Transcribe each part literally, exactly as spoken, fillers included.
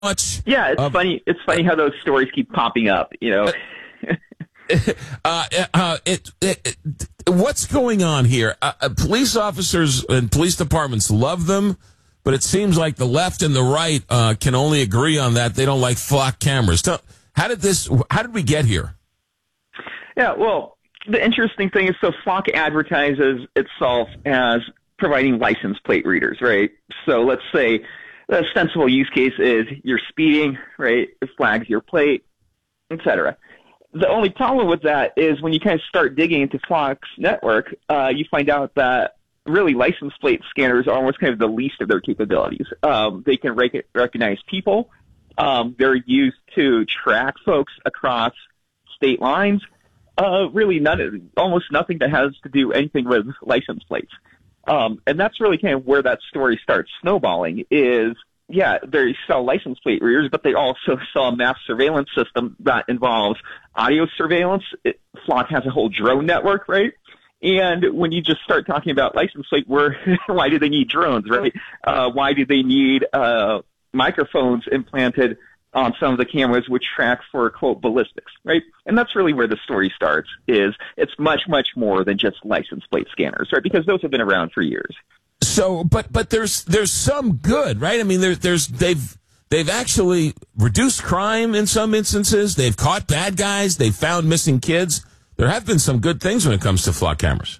much. Yeah, it's of, funny. It's funny how those stories keep popping up. You know. uh, uh, it, it, it, what's going on here? Uh, uh, police officers and police departments love them, but it seems like the left and the right uh, can only agree on that. They don't like flock cameras. So how did this? How did we get here? Yeah, well, the interesting thing is, so Flock advertises itself as providing license plate readers, right? So let's say the ostensible use case is you're speeding, right? It flags your plate, et cetera. The only problem with that is when you kind of start digging into Flock's network, uh, you find out that really license plate scanners are almost kind of the least of their capabilities. Um, they can rec- recognize people. Um, they're used to track folks across state lines. Uh, really, none, almost nothing that has to do anything with license plates. Um, and that's really kind of where that story starts snowballing is, yeah, they sell license plate readers, but they also sell a mass surveillance system that involves audio surveillance. It, Flock has a whole drone network, right? And when you just start talking about license plate, where, why do they need drones, right? Uh, why do they need uh, microphones implanted on some of the cameras which track for, quote, ballistics, right? And that's really where the story starts, is it's much, much more than just license plate scanners, right? Because those have been around for years. So, but but there's there's some good, right? I mean, there, there's they've they've actually reduced crime in some instances. They've caught bad guys. They've found missing kids. There have been some good things when it comes to flock cameras.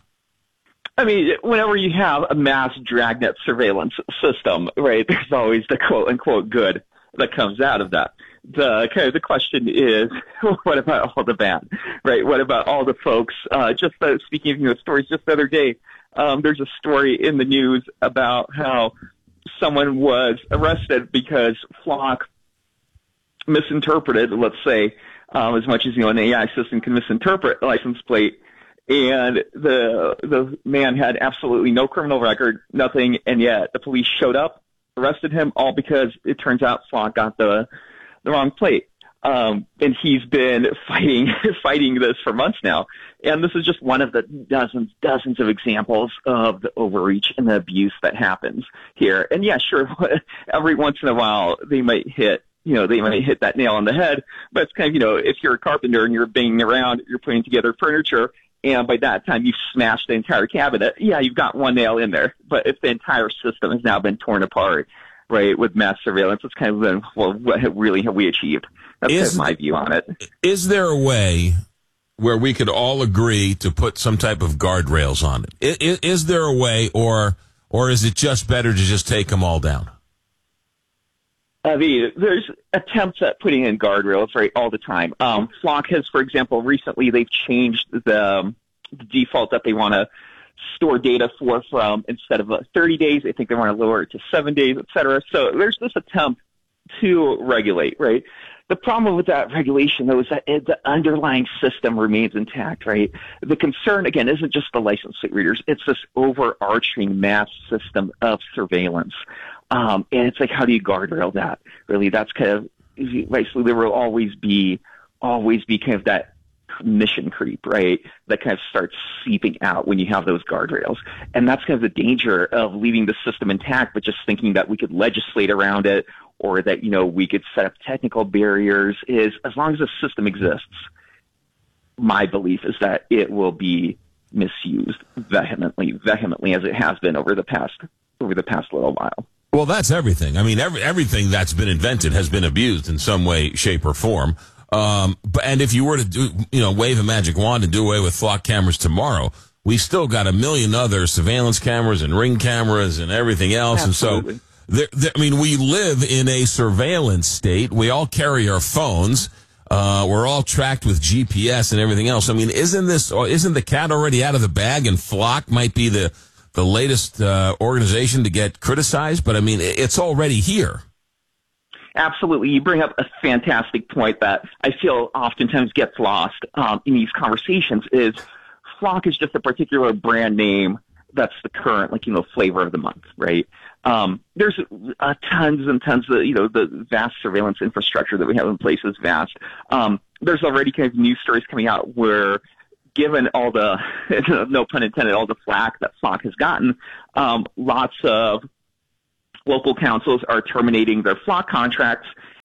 I mean, whenever you have a mass dragnet surveillance system, right, there's always the quote-unquote good that comes out of that. The kind of the question is, what about all the bad, right? What about all the folks? Uh, just uh, speaking of you know, stories, just the other day, um, there's a story in the news about how someone was arrested because Flock misinterpreted, let's say, um, as much as you know an A I system can misinterpret a license plate. And the the man had absolutely no criminal record, nothing, and yet the police showed up, arrested him, all because it turns out Flock got the the wrong plate. Um, and he's been fighting fighting this for months now. And this is just one of the dozens, dozens of examples of the overreach and the abuse that happens here. And yeah, sure, every once in a while they might hit, you know, they might hit that nail on the head. But it's kind of, you know, if you're a carpenter and you're banging around, you're putting together furniture, and by that time you've smashed the entire cabinet, yeah, you've got one nail in there. But if the entire system has now been torn apart, right, with mass surveillance, it's kind of been, well, what really have we achieved? That's is, kind of my view on it. Is there a way where we could all agree to put some type of guardrails on it? Is, is there a way, or or is it just better to just take them all down? I mean, there's attempts at putting in guardrails, right, all the time. Um, Flock has, for example, recently they've changed the, um, the default that they want to store data for from instead of uh, thirty days, I think they want to lower it to seven days, et cetera. So there's this attempt to regulate, right? The problem with that regulation, though, is that it, the underlying system remains intact, right? The concern, again, isn't just the license plate readers. It's this overarching mass system of surveillance. Um, and it's like, how do you guardrail that? Really, that's kind of, right? So there will always be, always be kind of that mission creep, right? That kind of starts seeping out when you have those guardrails. And that's kind of the danger of leaving the system intact, but just thinking that we could legislate around it, or that, you know, we could set up technical barriers. Is as long as the system exists, my belief is that it will be misused vehemently, vehemently as it has been over the past, over the past little while. Well, that's everything. I mean, every, everything that's been invented has been abused in some way, shape, or form. Um, but, and if you were to do, you know, wave a magic wand and do away with flock cameras tomorrow, we still got a million other surveillance cameras and ring cameras and everything else. Absolutely. And so, there, there, I mean, we live in a surveillance state. We all carry our phones. Uh, we're all tracked with G P S and everything else. I mean, isn't this, or isn't the cat already out of the bag, and Flock might be the, the latest, uh, organization to get criticized? But I mean, it's already here. Absolutely. You bring up a fantastic point that I feel oftentimes gets lost um, in these conversations is Flock is just a particular brand name that's the current, like, you know, flavor of the month, right? Um, there's uh, tons and tons of, you know, the vast surveillance infrastructure that we have in place is vast. Um, there's already kind of news stories coming out where, given all the, no pun intended, all the flack that Flock has gotten, um, lots of local councils are terminating their flock contracts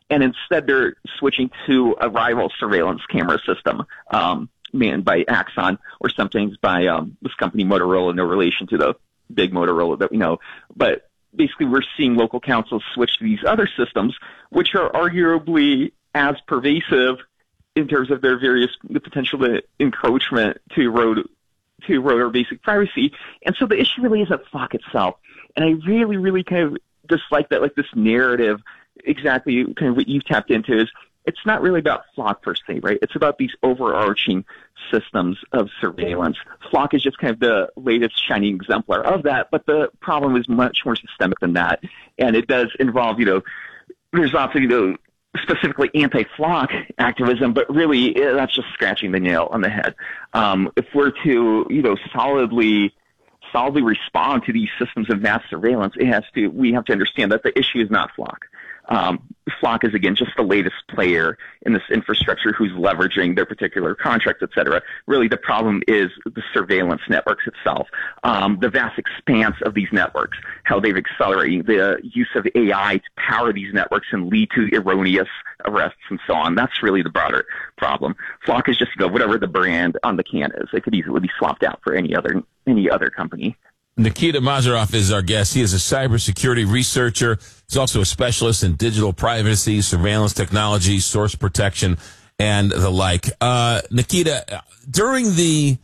and instead they're switching to a rival surveillance camera system um, manned by Axon or sometimes by um, this company Motorola, no relation to the big Motorola that we know. But basically we're seeing local councils switch to these other systems, which are arguably as pervasive in terms of their various the potential to encroachment to road to road or basic privacy. And so the issue really isn't Flock itself. And I really, really kind of dislike that, like this narrative, exactly kind of what you've tapped into is it's not really about Flock per se, right? It's about these overarching systems of surveillance. Flock is just kind of the latest shining exemplar of that, but the problem is much more systemic than that. And it does involve, you know, there's also, you know, specifically anti-Flock activism, but really that's just scratching the nail on the head. Um, if we're to, you know, solidly solidly respond to these systems of mass surveillance, it has to, we have to understand that the issue is not Flock. Um, Flock is, again, just the latest player in this infrastructure who's leveraging their particular contracts, et cetera. Really, the problem is the surveillance networks itself, um, the vast expanse of these networks, how they've accelerated the use of A I to power these networks and lead to erroneous arrests and so on. That's really the broader problem. Flock is just, you know, whatever the brand on the can is. It could easily be swapped out for any other any other company. Nikita Masaroff is our guest. He is a cybersecurity researcher. He's also a specialist in digital privacy, surveillance technology, source protection, and the like. Uh, Nikita, during the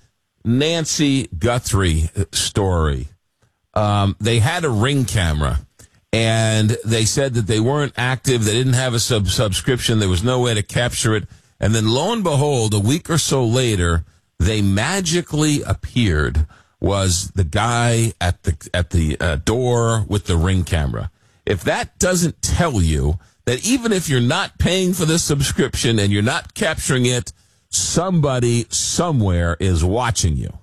Nancy Guthrie story, um, they had a Ring camera, and they said that they weren't active. They didn't have a sub subscription. There was no way to capture it. And then lo and behold, a week or so later, they magically appeared. Was the guy at the at the uh, door with the Ring camera. If that doesn't tell you that even if you're not paying for this subscription and you're not capturing it, somebody somewhere is watching you.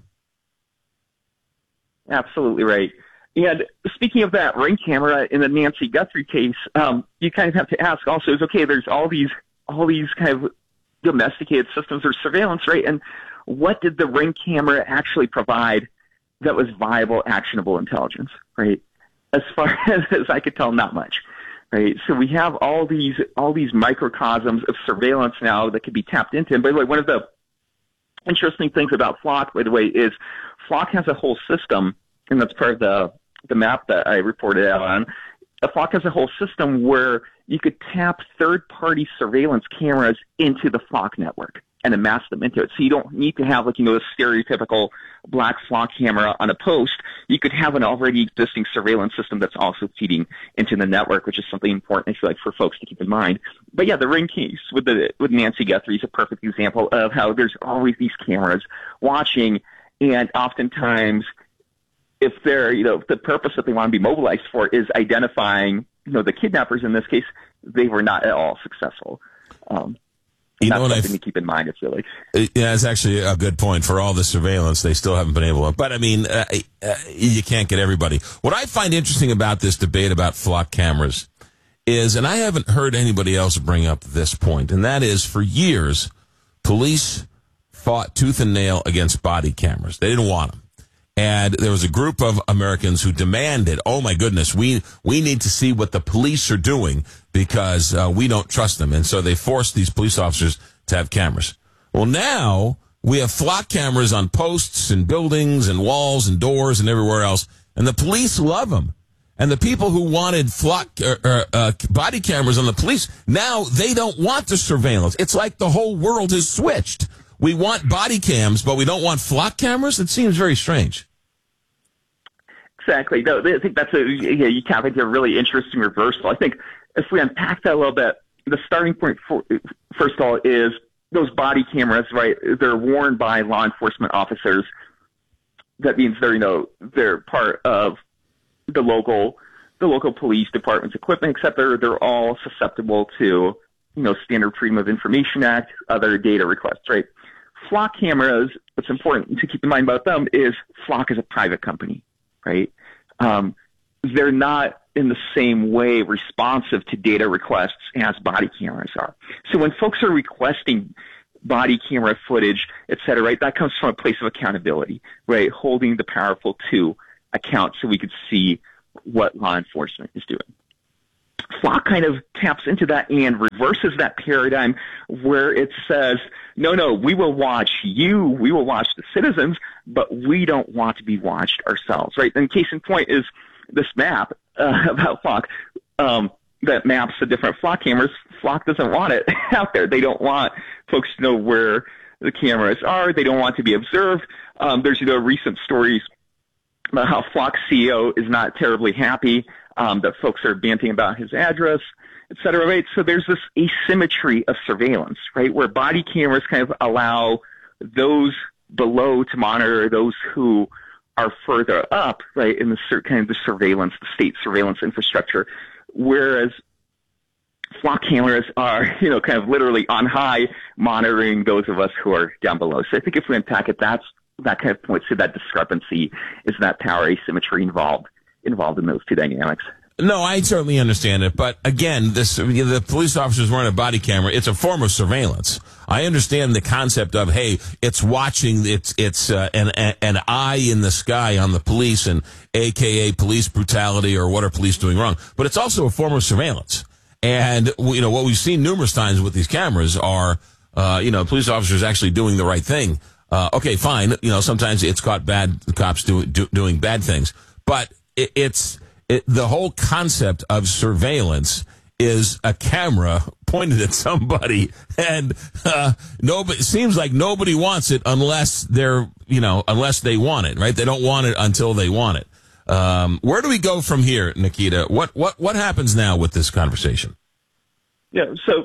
Absolutely right. And speaking of that Ring camera in the Nancy Guthrie case, um, you kind of have to ask also is, okay, there's all these all these kind of domesticated systems or surveillance, right? And what did the Ring camera actually provide that was viable, actionable intelligence, right? As far as, as I could tell, not much, right? So we have all these all these microcosms of surveillance now that could be tapped into. And by the way, one of the interesting things about Flock, by the way, is Flock has a whole system, and that's part of the the map that I reported out on. Flock has a whole system where you could tap third-party surveillance cameras into the Flock network and amass them into it. So you don't need to have, like, you know, a stereotypical black Flock camera on a post. You could have an already existing surveillance system that's also feeding into the network, which is something important, I feel like, for folks to keep in mind. But yeah, the Ring case with the with Nancy Guthrie is a perfect example of how there's always these cameras watching, and oftentimes, if they're, you know, the purpose that they want to be mobilized for is identifying, you know, the kidnappers in this case, they were not at all successful. Um, You That's know what something I to keep in mind, I feel like. Yeah, it's actually a good point. For all the surveillance, they still haven't been able to. But, I mean, uh, uh, you can't get everybody. What I find interesting about this debate about Flock cameras is, and I haven't heard anybody else bring up this point, and that is for years, police fought tooth and nail against body cameras. They didn't want them. And there was a group of Americans who demanded, oh, my goodness, we we need to see what the police are doing because uh, we don't trust them. And so they forced these police officers to have cameras. Well, now we have Flock cameras on posts and buildings and walls and doors and everywhere else, and the police love them. And the people who wanted Flock uh, uh, uh, body cameras on the police, now they don't want the surveillance. It's like the whole world has switched. We want body cams, but we don't want Flock cameras? It seems very strange. Exactly. No, I think that's a, yeah, you tap into a really interesting reversal. I think if we unpack that a little bit, the starting point, for, first of all, is those body cameras, right? They're worn by law enforcement officers. That means they're, you know, they're part of the local, the local police department's equipment, except they're, they're all susceptible to, you know, Standard Freedom of Information Act, other data requests, right? Flock cameras, what's important to keep in mind about them is Flock is a private company, right? Um, they're not in the same way responsive to data requests as body cameras are. So when folks are requesting body camera footage, et cetera, right, that comes from a place of accountability, right, holding the powerful to account so we could see what law enforcement is doing. Flock kind of taps into that and reverses that paradigm where it says, no, no, we will watch you, we will watch the citizens, but we don't want to be watched ourselves, right? And case in point is this map uh, about Flock um, that maps the different Flock cameras. Flock doesn't want it out there. They don't want folks to know where the cameras are. They don't want to be observed. Um, there's, you know, recent stories about how Flock's C E O is not terribly happy, um, that folks are banting about his address, et cetera, right? So there's this asymmetry of surveillance, right, where body cameras kind of allow those below to monitor those who are further up, right, in the kind of the surveillance, the state surveillance infrastructure, whereas Flock cameras are, you know, kind of literally on high monitoring those of us who are down below. So I think if we unpack it, that's that kind of points to that discrepancy, is that power asymmetry involved involved in those two dynamics. No, I certainly understand it, but again, this the police officers wearing a body camera, it's a form of surveillance. I understand the concept of, hey, it's watching, it's it's uh, an an eye in the sky on the police, and A K A police brutality, or what are police doing wrong? But it's also a form of surveillance. And, you know, what we've seen numerous times with these cameras are, uh, you know, police officers actually doing the right thing. Uh, okay, fine. You know, sometimes it's caught bad cops do, do, doing bad things, but it, it's it, the whole concept of surveillance is a camera pointed at somebody, and uh, nobody. It seems like nobody wants it unless they're, you know, unless they want it, right? They don't want it until they want it. Um, where do we go from here, Nikita? What what what happens now with this conversation? Yeah. So,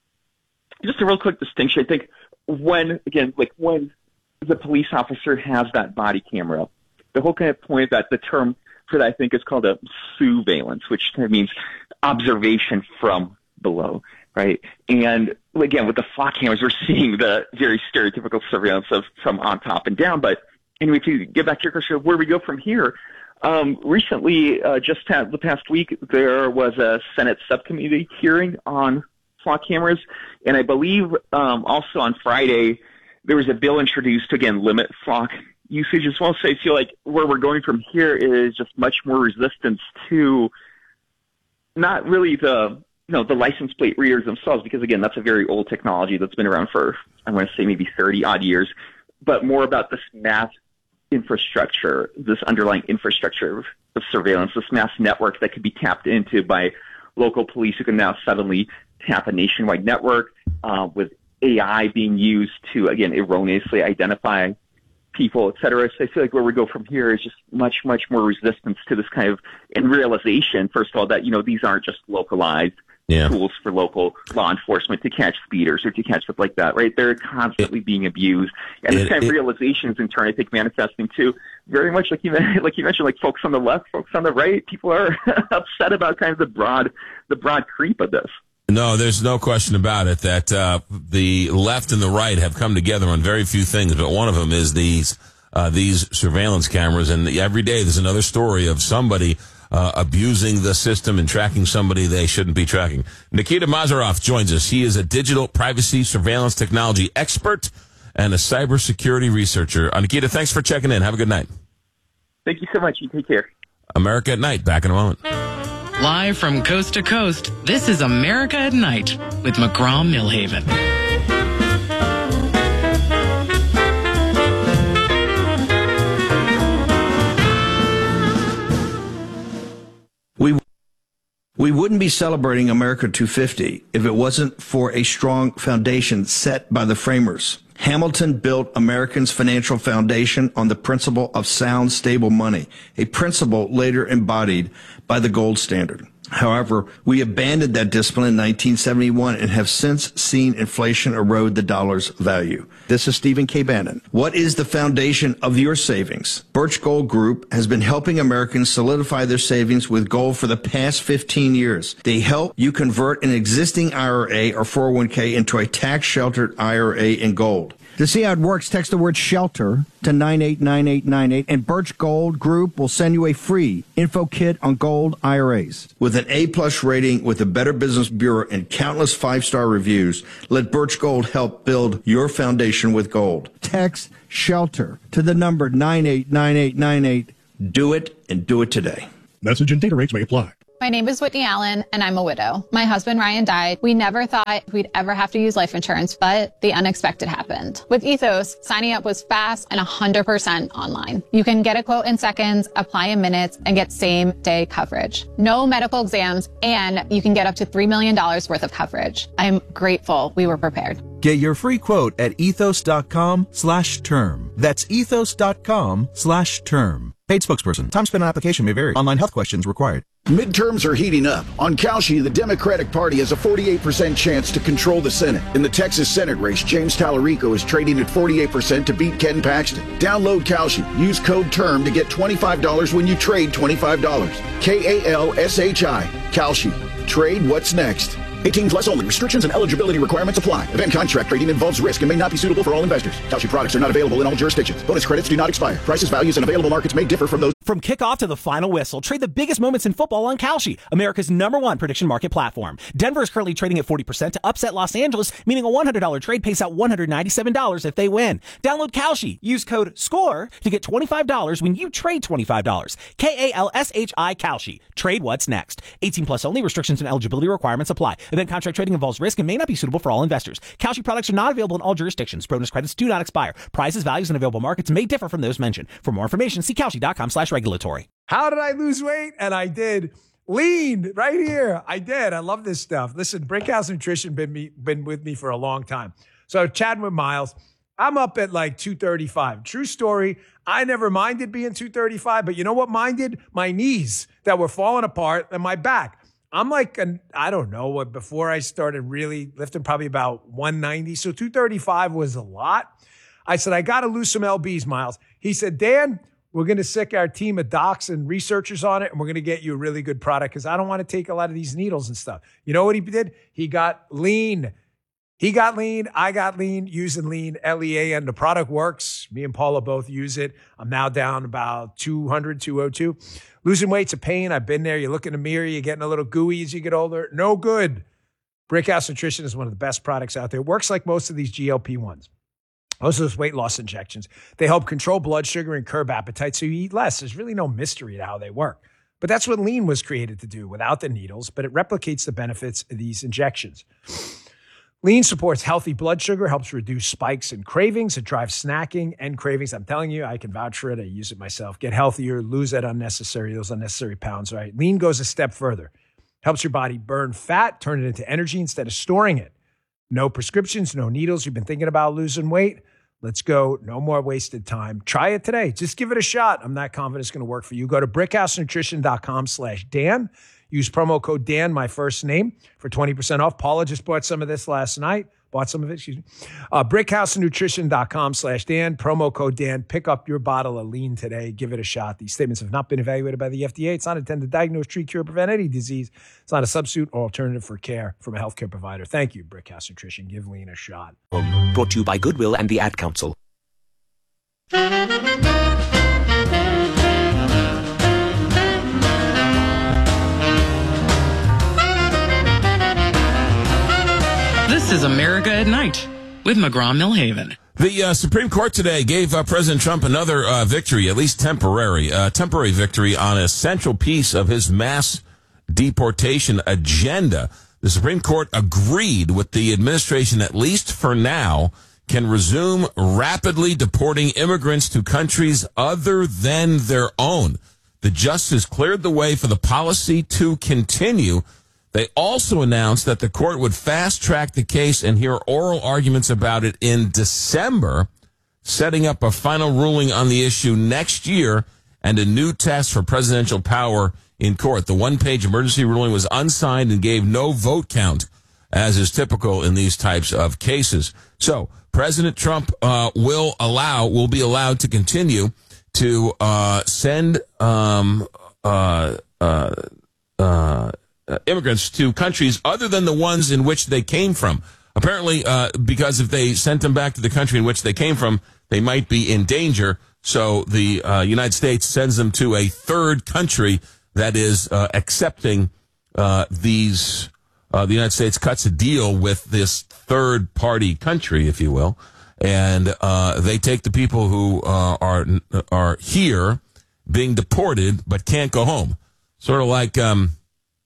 just a real quick distinction. I think when again, like when the police officer has that body camera, the whole kind of point that the term for that, I think, is called a surveillance, which kind of means observation from below, right? And again, with the Flock cameras, we're seeing the very stereotypical surveillance of from on top and down. But anyway, to get back to your question of where we go from here, um, recently, uh, just ha- the past week, there was a Senate subcommittee hearing on Flock cameras, and I believe um, also on Friday, there was a bill introduced to, again, limit Flock usage as well. So I feel like where we're going from here is just much more resistance to not really the, you know, the license plate readers themselves, because, again, that's a very old technology that's been around for, I want to say, maybe thirty odd years, but more about this mass infrastructure, this underlying infrastructure of, of surveillance, this mass network that could be tapped into by local police who can now suddenly tap a nationwide network uh, with A I being used to, again, erroneously identify people, et cetera. So I feel like where we go from here is just much, much more resistance to this kind of, and realization, first of all, that, you know, these aren't just localized yeah. tools for local law enforcement to catch speeders or to catch stuff like that, right? They're constantly it, being abused. And it, this kind of it, realization is in turn, I think, manifesting too, very much like you, like you mentioned, like folks on the left, folks on the right, people are upset about kind of the broad, the broad creep of this. No, there's no question about it that uh, the left and the right have come together on very few things, but one of them is these uh, these surveillance cameras. And every day there's another story of somebody uh, abusing the system and tracking somebody they shouldn't be tracking. Nikita Masaroff joins us. He is a digital privacy surveillance technology expert and a cybersecurity researcher. Uh, Nikita, thanks for checking in. Have a good night. Thank you so much. You take care. America at Night. Back in a moment. Live from coast to coast, this is America at Night with McGraw Millhaven. We we wouldn't be celebrating America two fifty if it wasn't for a strong foundation set by the framers. Hamilton built Americans' financial foundation on the principle of sound, stable money, a principle later embodied by the gold standard. However, we abandoned that discipline in nineteen seventy-one and have since seen inflation erode the dollar's value. This is Stephen K. Bannon. What is the foundation of your savings? Birch Gold Group has been helping Americans solidify their savings with gold for the past fifteen years. They help you convert an existing I R A or four oh one k into a tax-sheltered I R A in gold. To see how it works, text the word SHELTER to nine eight nine eight nine eight, and Birch Gold Group will send you a free info kit on gold I R As. With an A-plus rating with the Better Business Bureau and countless five-star reviews, let Birch Gold help build your foundation with gold. Text SHELTER to the number nine eight nine eight nine eight. Do it, and do it today. Message and data rates may apply. My name is Whitney Allen, and I'm a widow. My husband, Ryan, died. We never thought we'd ever have to use life insurance, but the unexpected happened. With Ethos, signing up was fast and one hundred percent online. You can get a quote in seconds, apply in minutes, and get same-day coverage. No medical exams, and you can get up to three million dollars worth of coverage. I'm grateful we were prepared. Get your free quote at ethos.com slash term. That's ethos.com slash term. Paid spokesperson. Time spent on application may vary. Online health questions required. Midterms are heating up. On Kalshi, the Democratic Party has a forty-eight percent chance to control the Senate. In the Texas Senate race, James Tallarico is trading at forty-eight percent to beat Ken Paxton. Download Kalshi. Use code TERM to get twenty-five dollars when you trade twenty-five dollars. K A L S H I. Kalshi. Trade what's next. eighteen plus only. Restrictions and eligibility requirements apply. Event contract trading involves risk and may not be suitable for all investors. Kalshi products are not available in all jurisdictions. Bonus credits do not expire. Prices, values, and available markets may differ from those. From kickoff to the final whistle, trade the biggest moments in football on Kalshi, America's number one prediction market platform. Denver is currently trading at forty percent to upset Los Angeles, meaning a one hundred dollars trade pays out one hundred ninety-seven dollars if they win. Download Kalshi. Use code SCORE to get twenty-five dollars when you trade twenty-five dollars. K A L S H I Kalshi. Trade what's next. eighteen plus only. Restrictions and eligibility requirements apply. Event contract trading involves risk and may not be suitable for all investors. Kalshi products are not available in all jurisdictions. Bonus credits do not expire. Prices, values, and available markets may differ from those mentioned. For more information, see Kalshi.com slash regulatory. How did I lose weight? And I did. Lean right here. I did. I love this stuff. Listen, Brickhouse Nutrition been me been with me for a long time. So chatting with Miles, I'm up at like two thirty-five. True story. I never minded being two thirty-five, but you know what minded? My knees that were falling apart and my back. I'm like, an, I don't know what, before I started really lifting, probably about one ninety. So two thirty-five was a lot. I said, I got to lose some L Bs, Miles. He said, Dan, we're going to sick our team of docs and researchers on it, and we're going to get you a really good product because I don't want to take a lot of these needles and stuff. You know what he did? He got lean. He got lean. I got lean using lean, L E A, and the product works. Me and Paula both use it. I'm now down about two hundred, two oh two. Losing weight's a pain. I've been there. You look in the mirror, you're getting a little gooey as you get older. No good. Brickhouse Nutrition is one of the best products out there. It works like most of these G L P ones. Most of those weight loss injections. They help control blood sugar and curb appetite so you eat less. There's really no mystery to how they work. But that's what lean was created to do without the needles, but it replicates the benefits of these injections. Lean supports healthy blood sugar, helps reduce spikes and cravings. It drives snacking and cravings. I'm telling you, I can vouch for it. I use it myself. Get healthier, lose that unnecessary, those unnecessary pounds, right? Lean goes a step further. Helps your body burn fat, turn it into energy instead of storing it. No prescriptions, no needles. You've been thinking about losing weight? Let's go. No more wasted time. Try it today. Just give it a shot. I'm not confident it's going to work for you. Go to brickhousenutrition.com slash Dan. Use promo code Dan, my first name, for twenty percent off. Paula just bought some of this last night. Bought some of it, excuse me. Uh, brickhousenutrition.com slash Dan. Promo code Dan. Pick up your bottle of lean today. Give it a shot. These statements have not been evaluated by the F D A. It's not intended to diagnose, treat, cure, prevent any disease. It's not a substitute or alternative for care from a healthcare provider. Thank you, Brickhouse Nutrition. Give lean a shot. Brought to you by Goodwill and the Ad Council. This is America at Night with McGraw-Milhaven. The uh, Supreme Court today gave uh, President Trump another uh, victory, at least temporary, uh, temporary victory on a central piece of his mass deportation agenda. The Supreme Court agreed with the administration, at least for now, can resume rapidly deporting immigrants to countries other than their own. The justice cleared the way for the policy to continue. They also announced that the court would fast-track the case and hear oral arguments about it in December, setting up a final ruling on the issue next year and a new test for presidential power in court. The one-page emergency ruling was unsigned and gave no vote count, as is typical in these types of cases. So President Trump uh, will allow, will be allowed to continue to uh, send um, uh, uh, uh, Uh, immigrants to countries other than the ones in which they came from. Apparently, uh, because if they sent them back to the country in which they came from, they might be in danger. So the uh, United States sends them to a third country that is uh, accepting uh, these. Uh, the United States cuts a deal with this third party country, if you will, and uh, they take the people who uh, are are here being deported but can't go home. Sort of like. Um,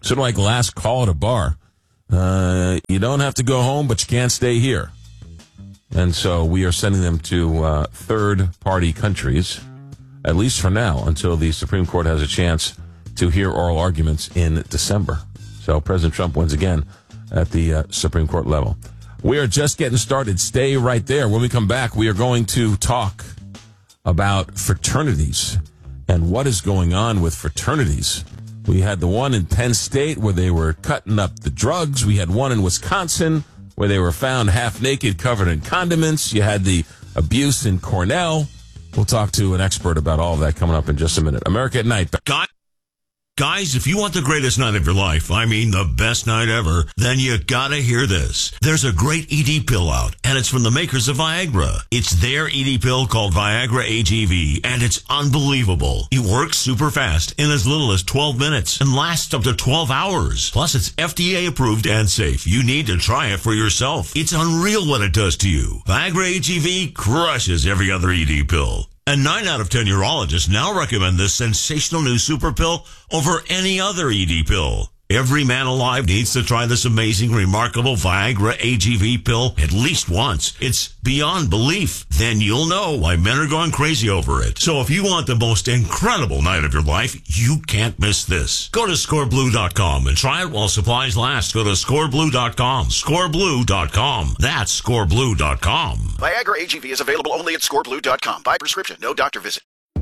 sort of like last call at a bar. Uh, you don't have to go home, but you can't stay here. And so we are sending them to uh, third-party countries, at least for now, until the Supreme Court has a chance to hear oral arguments in December. So President Trump wins again at the uh, Supreme Court level. We are just getting started. Stay right there. When we come back, we are going to talk about fraternities and what is going on with fraternities. We had the one in Penn State where they were cutting up the drugs. We had one in Wisconsin where they were found half naked, covered in condiments. You had the abuse in Cornell. We'll talk to an expert about all of that coming up in just a minute. America at Night. God. Guys, if you want the greatest night of your life, I mean the best night ever, then you gotta hear this. There's a great E D pill out, and it's from the makers of Viagra. It's their E D pill called Viagra A G V, and it's unbelievable. It works super fast in as little as twelve minutes and lasts up to twelve hours. Plus, it's F D A approved and safe. You need to try it for yourself. It's unreal what it does to you. Viagra A G V crushes every other E D pill. And nine out of ten urologists now recommend this sensational new super pill over any other E D pill. Every man alive needs to try this amazing, remarkable Viagra A G V pill at least once. It's beyond belief. Then you'll know why men are going crazy over it. So if you want the most incredible night of your life, you can't miss this. Go to score blue dot com and try it while supplies last. Go to score blue dot com. score blue dot com. That's score blue dot com. Viagra A G V is available only at score blue dot com. By prescription, no doctor visit.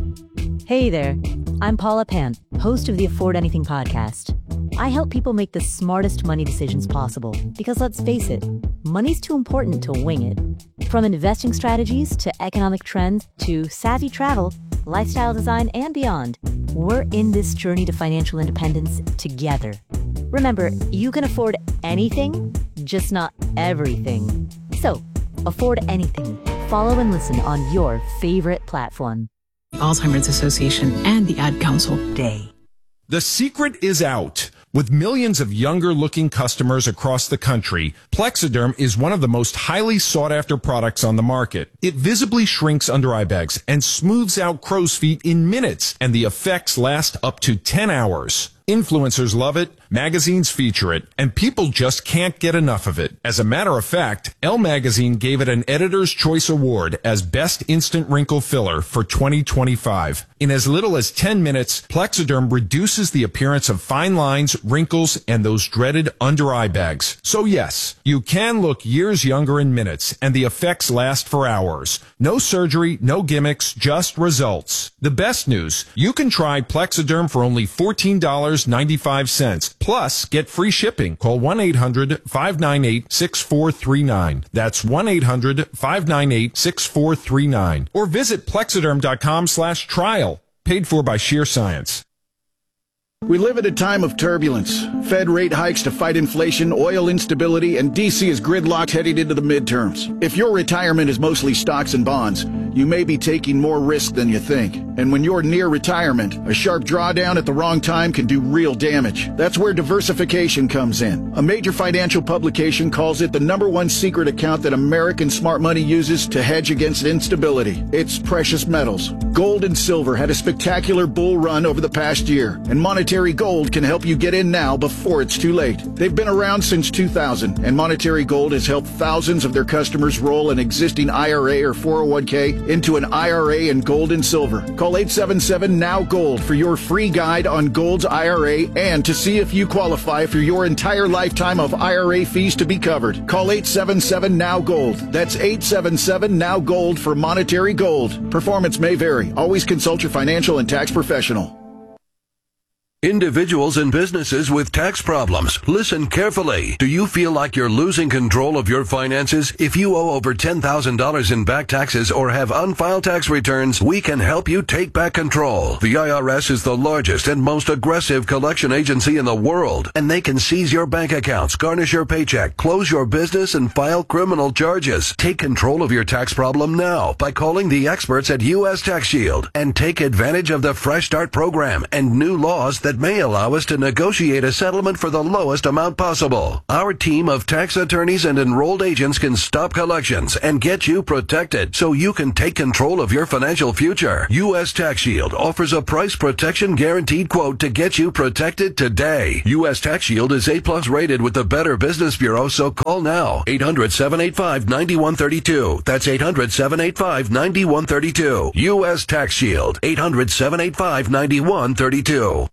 Hey there. I'm Paula Pant, host of the Afford Anything podcast. I help people make the smartest money decisions possible because, let's face it, money's too important to wing it. From investing strategies to economic trends to savvy travel, lifestyle design, and beyond, we're in this journey to financial independence together. Remember, you can afford anything, just not everything. So, afford anything. Follow and listen on your favorite platform. Alzheimer's Association and the Ad Council. Day. The secret is out. With millions of younger-looking customers across the country, Plexiderm is one of the most highly sought-after products on the market. It visibly shrinks under eye bags and smooths out crow's feet in minutes, and the effects last up to ten hours. Influencers love it, magazines feature it, and people just can't get enough of it. As a matter of fact, Elle Magazine gave it an Editor's Choice Award as Best Instant Wrinkle Filler for twenty twenty-five. In as little as ten minutes, Plexiderm reduces the appearance of fine lines, wrinkles, and those dreaded under-eye bags. So yes, you can look years younger in minutes, and the effects last for hours. No surgery, no gimmicks, just results. The best news, you can try Plexiderm for only fourteen dollars and ninety-five cents. Plus, get free shipping. Call one eight hundred five nine eight six four three nine. That's one eight hundred five nine eight six four three nine. Or visit plexiderm.com slash trial. Paid for by Sheer Science. We live at a time of turbulence. Fed rate hikes to fight inflation, oil instability, and D C is gridlocked heading into the midterms. If your retirement is mostly stocks and bonds, you may be taking more risk than you think. And when you're near retirement, a sharp drawdown at the wrong time can do real damage. That's where diversification comes in. A major financial publication calls it the number one secret account that American smart money uses to hedge against instability. It's precious metals. Gold and silver had a spectacular bull run over the past year, and Monetary Gold can help you get in now before it's too late. They've been around since two thousand, and Monetary Gold has helped thousands of their customers roll an existing I R A or four oh one k into an I R A in gold and silver. Call eight seven seven N O W Gold for your free guide on Gold's I R A and to see if you qualify for your entire lifetime of I R A fees to be covered. Call eight seven seven N O W Gold. That's eight seven seven N O W Gold for Monetary Gold. Performance may vary. Always consult your financial and tax professional. Individuals and businesses with tax problems, listen carefully. Do you feel like you're losing control of your finances? If you owe over ten thousand dollars in back taxes or have unfiled tax returns, we can help you take back control. The I R S is the largest and most aggressive collection agency in the world, and they can seize your bank accounts, garnish your paycheck, close your business, and file criminal charges. Take control of your tax problem now by calling the experts at U S Tax Shield and take advantage of the Fresh Start program and new laws that that may allow us to negotiate a settlement for the lowest amount possible. Our team of tax attorneys and enrolled agents can stop collections and get you protected so you can take control of your financial future. U S Tax Shield offers a price protection guaranteed quote to get you protected today. U S Tax Shield is A plus rated with the Better Business Bureau, so call now. eight hundred, seven eight five, nine one three two. That's eight hundred, seven eight five, nine one three two. U S Tax Shield. eight hundred, seven eight five, nine one three two.